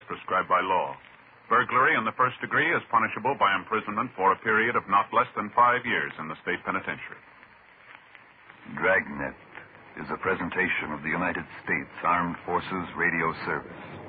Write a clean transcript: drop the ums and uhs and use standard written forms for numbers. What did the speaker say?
prescribed by law. Burglary in the first degree is punishable by imprisonment for a period of not less than 5 years in the state penitentiary. Dragnet is a presentation of the United States Armed Forces Radio Service.